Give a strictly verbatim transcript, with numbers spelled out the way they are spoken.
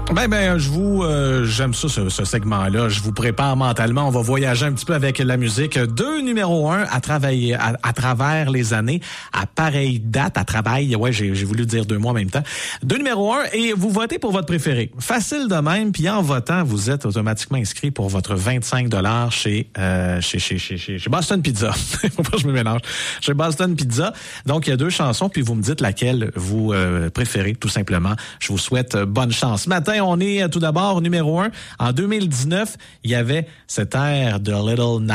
Ben, ben, je vous, euh, j'aime ça, ce, ce segment-là. Je vous prépare mentalement. On va voyager un petit peu avec la musique. Deux numéros un à travailler, à, à travers les années, à pareille date, à travail. Ouais, j'ai, j'ai voulu dire deux mois en même temps. Deux numéros un et vous votez pour votre préféré. Facile de même. Puis en votant, vous êtes automatiquement inscrit pour votre vingt-cinq dollars chez, euh, chez, chez, chez, chez, chez Boston Pizza. Faut pas que je me mélange. Chez Boston Pizza. Donc, il y a deux chansons, puis vous me dites laquelle vous euh, préférez, tout simplement. Je vous souhaite euh, bonne chance. Ce matin, on est tout d'abord numéro un. En deux mille dix-neuf, il y avait cet air de Little